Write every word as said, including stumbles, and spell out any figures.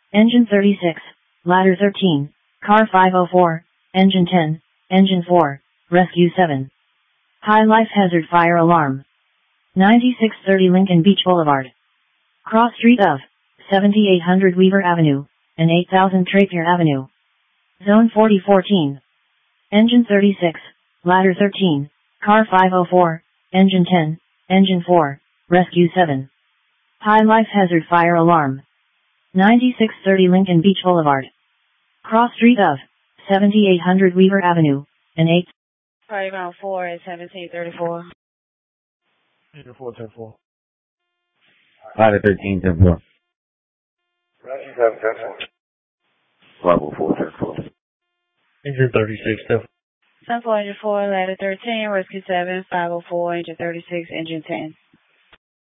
Engine thirty-six, Ladder thirteen, Car five oh four, Engine ten, Engine four, Rescue seven. High life hazard fire alarm. ninety-six thirty Lincoln Beach Boulevard. Cross street of seventy-eight hundred Weaver Avenue and eight thousand Trapier Avenue. Zone forty fourteen. Engine thirty-six, Ladder thirteen, Car five oh four, Engine ten, Engine four, Rescue seven. High life hazard fire alarm. ninety-six thirty Lincoln Beach Boulevard. Cross street of seventy-eight hundred Weaver Avenue and eight. Party round four at seventeen thirty-four. Engine four, ten four. Ladder thirteen, ten four. Rescue seven, ten four. Level four, ten four. Engine thirty-six, ten four. ten four, Engine four, Ladder thirteen, Rescue seven, five oh four, Engine thirty-six, Engine ten.